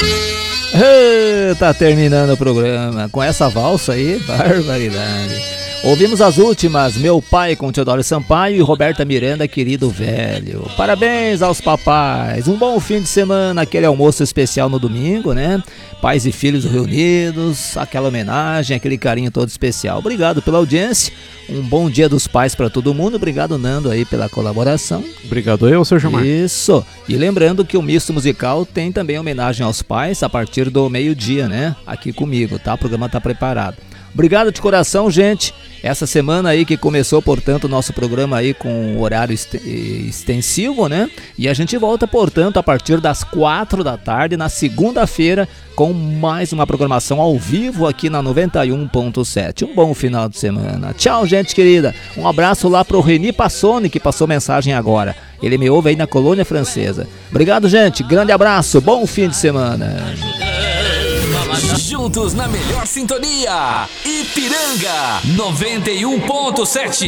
Tá terminando o programa com essa valsa aí, barbaridade. Ouvimos as últimas, Meu Pai com Teodoro Sampaio e Roberta Miranda, Querido Velho. Parabéns aos papais, um bom fim de semana, aquele almoço especial no domingo, né? Pais e filhos reunidos, aquela homenagem, aquele carinho todo especial. Obrigado pela audiência, um bom dia dos pais para todo mundo. Obrigado, Nando, aí pela colaboração. Obrigado eu, seu Gilmar. Isso, e lembrando que o Misto Musical tem também homenagem aos pais a partir do meio-dia, né? Aqui comigo, tá? O programa tá preparado. Obrigado de coração, gente. Essa semana aí que começou, portanto, o nosso programa aí com horário extensivo, né? E a gente volta, portanto, a partir das 4 da tarde, na segunda-feira, com mais uma programação ao vivo aqui na 91.7. Um bom final de semana. Tchau, gente querida. Um abraço lá pro Reni Passoni, que passou mensagem agora. Ele me ouve aí na Colônia Francesa. Obrigado, gente. Grande abraço. Bom fim de semana. Juntos na melhor sintonia, Ipiranga 91.7.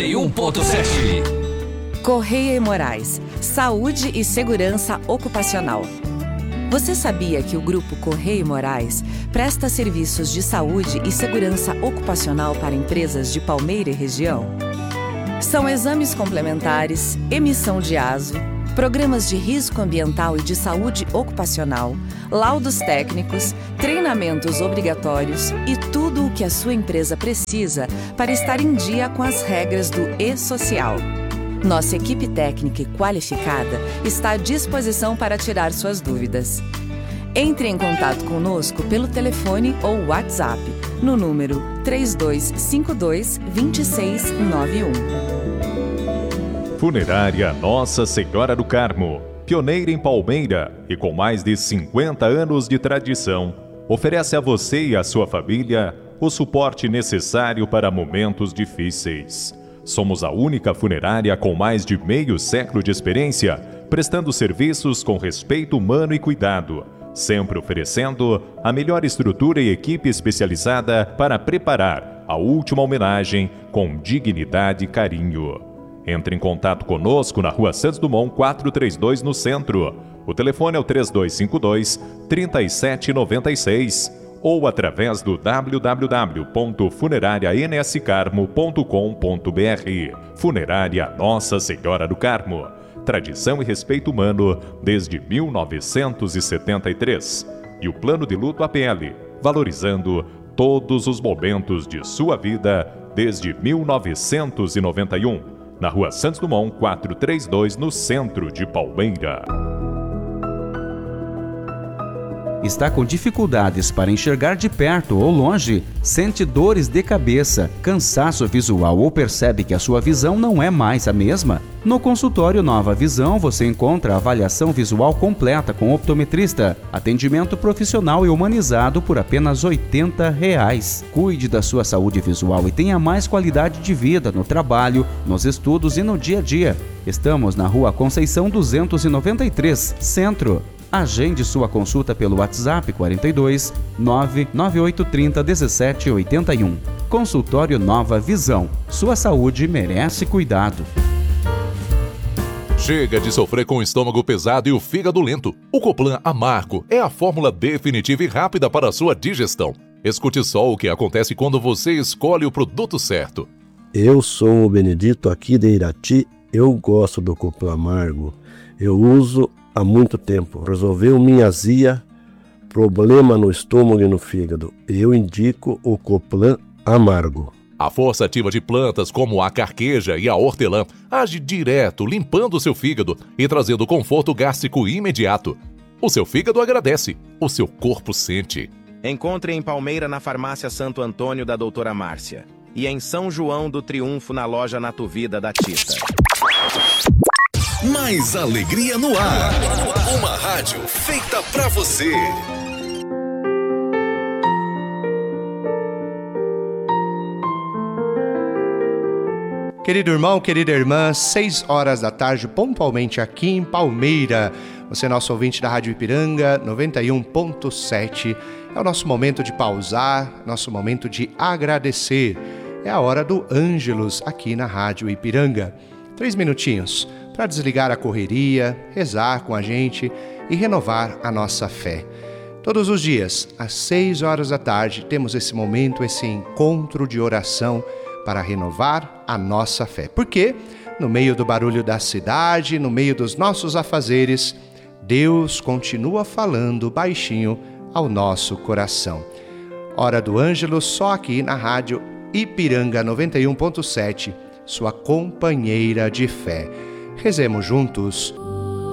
Correia e Moraes, saúde e segurança ocupacional. Você sabia que o Grupo Correia e Moraes presta serviços de saúde e segurança ocupacional para empresas de Palmeira e região? São exames complementares, emissão de ASO, programas de risco ambiental e de saúde ocupacional, laudos técnicos, treinamentos obrigatórios e tudo o que a sua empresa precisa para estar em dia com as regras do E-Social. Nossa equipe técnica e qualificada está à disposição para tirar suas dúvidas. Entre em contato conosco pelo telefone ou WhatsApp no número 3252-2691. Funerária Nossa Senhora do Carmo, pioneira em Palmeira e com mais de 50 anos de tradição, oferece a você e a sua família o suporte necessário para momentos difíceis. Somos a única funerária com mais de meio século de experiência, prestando serviços com respeito humano e cuidado, sempre oferecendo a melhor estrutura e equipe especializada para preparar a última homenagem com dignidade e carinho. Entre em contato conosco na Rua Santos Dumont 432 no centro. O telefone é o 3252-3796 ou através do www.funerarianscarmo.com.br. Funerária Nossa Senhora do Carmo. Tradição e respeito humano desde 1973. E o Plano de Luto APL, valorizando todos os momentos de sua vida desde 1991. Na Rua Santos Dumont 432, no centro de Palmeira. Está com dificuldades para enxergar de perto ou longe? Sente dores de cabeça, cansaço visual ou percebe que a sua visão não é mais a mesma? No consultório Nova Visão você encontra avaliação visual completa com optometrista, atendimento profissional e humanizado por apenas R$ 80. Cuide da sua saúde visual e tenha mais qualidade de vida no trabalho, nos estudos e no dia a dia. Estamos na Rua Conceição 293, Centro. Agende sua consulta pelo WhatsApp 42 99830 1781. Consultório Nova Visão. Sua saúde merece cuidado. Chega de sofrer com o estômago pesado e o fígado lento. O Coplan Amargo é a fórmula definitiva e rápida para a sua digestão. Escute só o que acontece quando você escolhe o produto certo. Eu sou o Benedito aqui de Irati. Eu gosto do Coplan Amargo. Eu uso há muito tempo. Resolveu minha azia, problema no estômago e no fígado. Eu indico o Coplan Amargo. A força ativa de plantas como a carqueja e a hortelã age direto, limpando o seu fígado e trazendo conforto gástrico imediato. O seu fígado agradece, o seu corpo sente. Encontre em Palmeira na Farmácia Santo Antônio da Doutora Márcia e em São João do Triunfo na loja Natuvida da Tita. Mais alegria no ar. Uma rádio feita pra você. Querido irmão, querida irmã, 6 horas da tarde, pontualmente aqui em Palmeira. Você é nosso ouvinte da Rádio Ipiranga 91.7. É o nosso momento de pausar, nosso momento de agradecer. É a hora do Ângelus aqui na Rádio Ipiranga. 3 minutinhos para desligar a correria, rezar com a gente e renovar a nossa fé. Todos os dias, às 6 horas da tarde, temos esse momento, esse encontro de oração para renovar a nossa fé. Porque, no meio do barulho da cidade, no meio dos nossos afazeres, Deus continua falando baixinho ao nosso coração. Hora do Ângelus, só aqui na Rádio Ipiranga 91.7, sua companheira de fé. Rezemos juntos.